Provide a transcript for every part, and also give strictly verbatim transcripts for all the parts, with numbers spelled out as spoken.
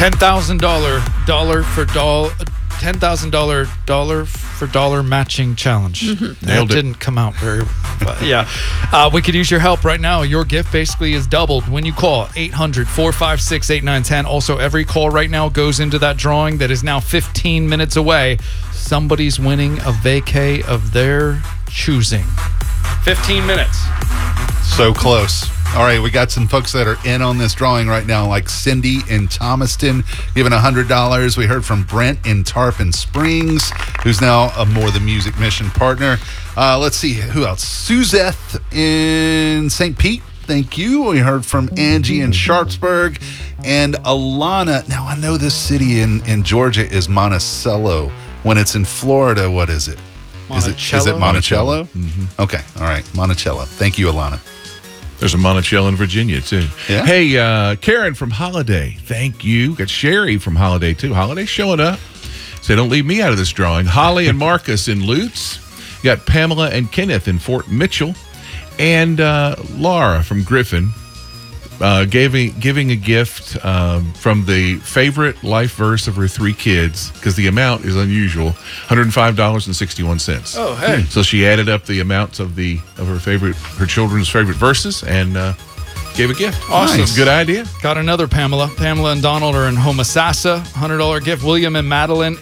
ten thousand dollars dollar for dollar, ten thousand dollars dollar for dollar matching challenge. Mm-hmm. That didn't come out very but yeah. Uh, we could use your help right now. Your gift basically is doubled when you call eight hundred, four five six, eight nine one zero. Also, every call right now goes into that drawing that is now fifteen minutes away. Somebody's winning a vacay of their choosing. fifteen minutes. So close. All right, we got some folks that are in on this drawing right now, like Cindy in Thomaston, giving one hundred dollars. We heard from Brent in Tarpon Springs, who's now a More Than Music mission partner. Uh, let's see, who else? Suzette in Saint Pete, thank you. We heard from Angie in Sharpsburg and Alana. Now, I know this city in, in Georgia is Monticello. When it's in Florida, what is it? Is it, is it Monticello? Mm-hmm. Okay, all right, Monticello. Thank you, Alana. There's a Monticello in Virginia, too. Yeah. Hey, uh, Karen from Holiday, thank you. Got Sherry from Holiday, too. Holiday showing up. Say, don't leave me out of this drawing. Holly and Marcus in Lutz. You got Pamela and Kenneth in Fort Mitchell. And uh, Laura from Griffin. Uh, giving giving a gift um, from the favorite life verse of her three kids, because the amount is unusual, one hundred five dollars and sixty-one cents. Oh, hey. So she added up the amounts of the of her favorite, her children's favorite verses, and uh, gave a gift. Awesome. Nice. Good idea. Got another Pamela. Pamela and Donald are in Homosassa. one hundred dollars gift. William and Madeline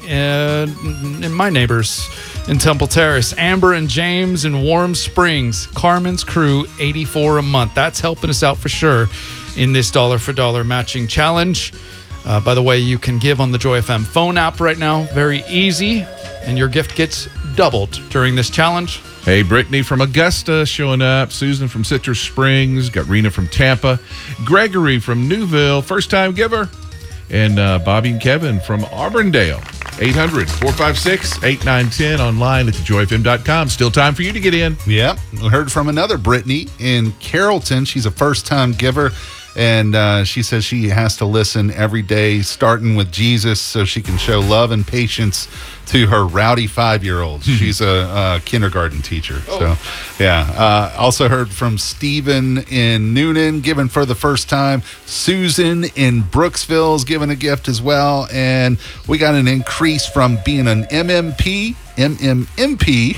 in, in my neighbors in Temple Terrace. Amber and James in Warm Springs. Carmen's Crew, eighty-four dollars a month. That's helping us out for sure in this dollar for dollar matching challenge. Uh, by the way, you can give on the Joy F M phone app right now. Very easy. And your gift gets doubled during this challenge. Hey, Brittany from Augusta showing up. Susan from Citrus Springs. Got Rena from Tampa. Gregory from Newville, first time giver. And uh, Bobby and Kevin from Auburndale. eight hundred, four five six, eight nine one zero online at the joy f m dot com. Still time for you to get in. Yep. We heard from another Brittany in Carrollton. She's a first-time giver, and uh, she says she has to listen every day, starting with Jesus, so she can show love and patience to her rowdy five-year-old. She's a, a kindergarten teacher. Oh. So, yeah. Uh, also heard from Stephen in Noonan, giving for the first time. Susan in Brooksville is giving a gift as well. And we got an increase from being an M M P, M M M P,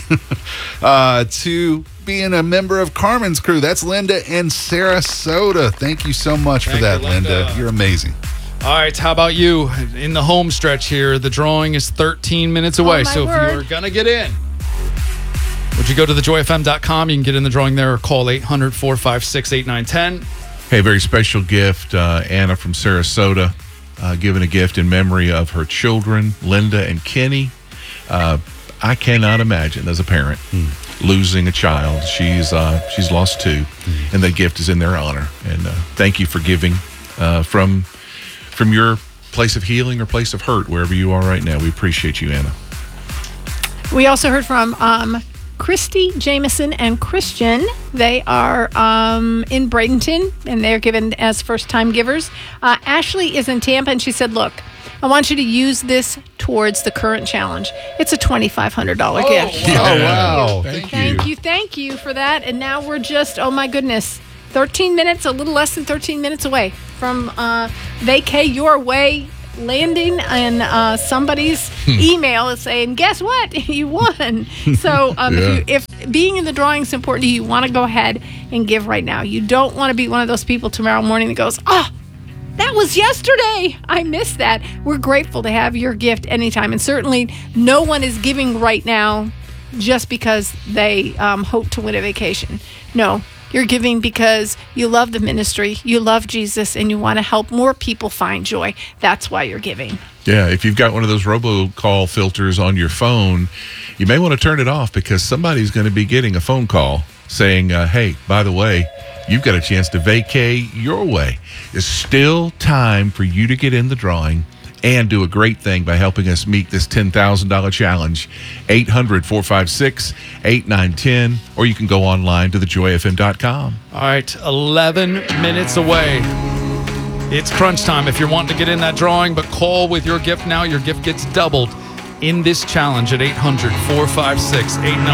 uh, to being a member of Carmen's Crew. That's Linda in Sarasota. Thank you so much Thank for that, you, Linda. Linda. You're amazing. All right, how about you? In the home stretch here, the drawing is thirteen minutes away. Oh, so word. if you're going to get in, would you go to the joy f m dot com? You can get in the drawing there or call eight hundred, four five six, eight nine one zero. Hey, very special gift. Uh, Anna from Sarasota uh, giving a gift in memory of her children, Linda and Kenny. Uh, I cannot imagine, as a parent, mm. losing a child. She's uh, she's lost two, mm. and that gift is in their honor. And uh, thank you for giving uh, from from your place of healing or place of hurt, wherever you are right now. We appreciate you, Anna. We also heard from um, Christy, Jameson, and Christian. They are um, in Bradenton, and they're given as first-time givers. Uh, Ashley is in Tampa, and she said, look, I want you to use this towards the current challenge. It's a twenty-five hundred dollars oh, gift. Wow. Oh, wow. Thank, Thank you. you, thank you for that. And now we're just, oh my goodness, thirteen minutes, a little less than thirteen minutes away from uh, vacay your way landing in uh, somebody's email saying, guess what? You won. So um, Yeah. if, you, if being in the drawing is important to you, you want to go ahead and give right now. You don't want to be one of those people tomorrow morning that goes, oh, that was yesterday. I missed that. We're grateful to have your gift anytime. And certainly no one is giving right now just because they um, hope to win a vacation. No, you're giving because you love the ministry, you love Jesus, and you want to help more people find joy. That's why you're giving. Yeah, if you've got one of those robocall filters on your phone, you may want to turn it off, because somebody's going to be getting a phone call saying, uh, hey, by the way, you've got a chance to vacay your way. There's still time for you to get in the drawing and do a great thing by helping us meet this ten thousand dollars challenge. eight hundred, four five six, eight nine one zero, or you can go online to the joy f m dot com. All right, eleven minutes away. It's crunch time if you're wanting to get in that drawing, but call with your gift now. Your gift gets doubled in this challenge at eight hundred, four five six, eight nine one zero.